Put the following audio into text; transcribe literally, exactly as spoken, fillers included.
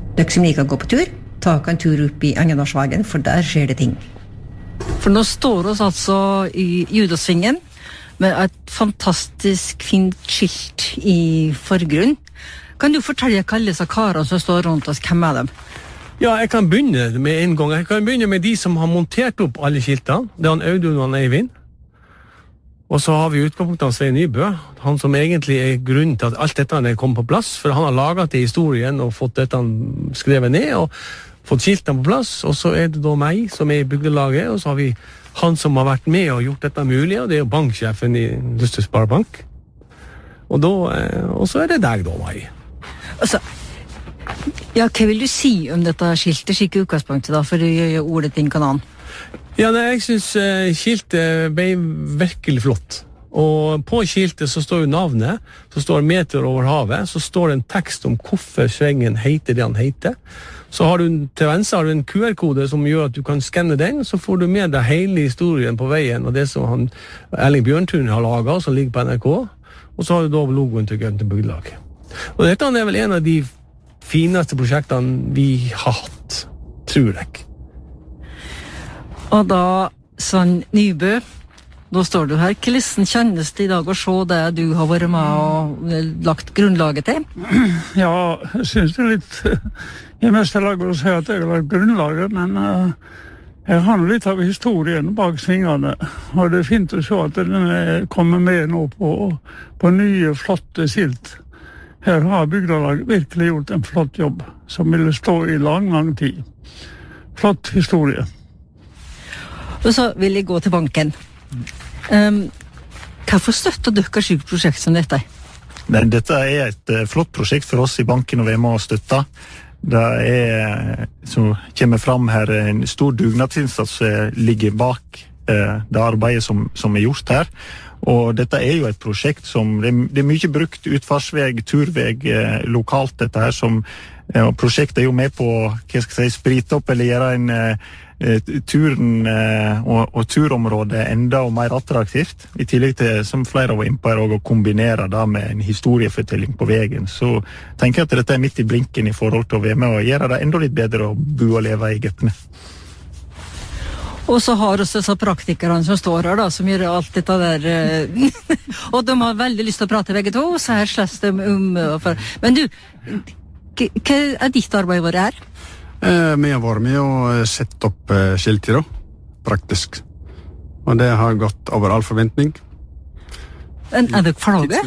Dere som liker å gå på tur, ta en tur opp i Engenårsvegen, for der skjer det ting. For nå står oss altså i Judasvingen med et fantastisk fint skilt i forgrunn. Kan du fortelle hva alle disse karene som står rundt oss, hvem er dem? Ja, jeg kan begynne med en gang. Jeg kan begynne med de som har montert opp alle skiltene. Det er han Audun og han Eivind. Og så har vi utgangspunktet av Svein Nybø, han som egentlig er grunnen til at alt dette er kommet på plass, for han har laget det i historien og fått dette skrevet ned, og fått skiltene på plass, og så er det da meg som er i bygdelaget, og så har vi han som har vært med og gjort dette mulig, og det er jo banksjefen i Luster Sparebank. Og, da, og så er det deg da, meg. Altså, ja, hva vil du si om dette skiltet, skikke utgangspunktet da, for å gjøre ordet din kanan? Ja, nei, jeg synes uh, skiltet ble virkelig flott. Og på skiltet så står jo navnet, så står meter over havet, så står det en tekst om hvorfor svengen heter det han heter. Så har du til venstre har du en Q R-kode som gjør at du kan skanne den, så får du med deg hele historien på veien, og det som han, Erling Bjørntun har laget, som ligger på N R K, og så har du da logoen til Gønte Bygdelag. Og dette er vel en av de fineste prosjektene vi har hatt, tror jeg. Og da, Svein Nybø, da står du her. Hvordan kjennes det i dag å se det du har vært med og lagt grunnlaget til? Ja, jeg synes det er litt i meste lag å si at jeg har lagt grunnlaget, men uh, jeg har litt av historien bak svingene, og det er fint å se at den kommer med nå på, på nye, flotte skilt. Her har bygdelag virkelig gjort en flott jobb, som ville stå i lang, lang tid. Flott historie. Og så vil jeg gå til banken. Um, hvorfor støtter dere sykt prosjekt som dette? Nei, dette er et uh, flott prosjekt for oss i banken å være med og støtte. Det er, som kommer fram her, en stor dugnadsinnsats som ligger bak uh, det arbeidet som, som er gjort her. Og dette er jo et prosjekt som, det er, det er mye brukt utfartsveg, turveg uh, lokalt dette her, som uh, prosjektet er jo med på, hva skal jeg si, sprite opp eller gjøre en uh, turen og, og turområdet enda og mer attraktivt, i tillegg til, som flere var inne på her, å kombinere det med en historiefortelling på veien. Så tenker jeg at dette er midt i blinken i forhold til å være med og gjøre det enda litt bedre å bo og leve i Gøtene. Og så har også disse praktikerne som står her da, som gjør alt dette der, og de har veldig lyst til å prate begge to, så her slåss de om. Men du, hva er ditt arbeid vært her? Eh, vi har vært med å sette opp eh, skilter da, praktisk. Og det har gått over all forventning. Men er dere fornøyde?